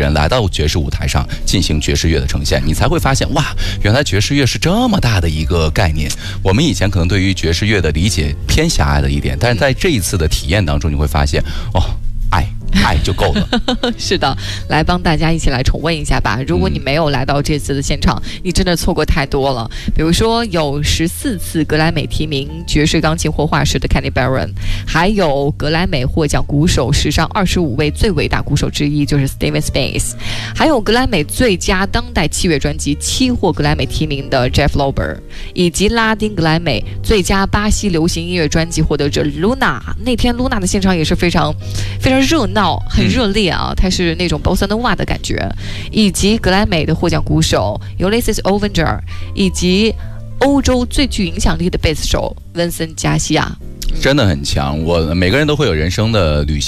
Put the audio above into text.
人来到爵士舞台上进行爵士乐的呈现，你才会发现，哇，原来爵士乐是这么大的一个概念。我们以前可能对于爵士乐的理解偏狭隘了一点，但是在这一次的体验当中，你会发现，哦，爱就够了。 是的，来帮大家一起来重温一下吧。如果你没有来到这次的现场，你真的错过太多了。比如说有14次格莱美提名爵士钢琴活化石的 Kenny Barron， 还有格莱美获奖鼓手史上25位最伟大鼓手之一，就是 Steven Spence， 还有格莱美最佳当代器乐专辑7获格莱美提名的 Jeff Lorber， 以及拉丁格莱美最佳巴西流行音乐专辑获得者 Luna。 那天 Luna 的现场也是非常热闹，很热烈啊，它是那种 bossa nova 的感觉，以及格莱美的获奖鼓手 Ulysses Ovenger， 以及欧洲最具影响力的贝斯手温森加西亚， 真的很强。每个人都会有人生的旅行。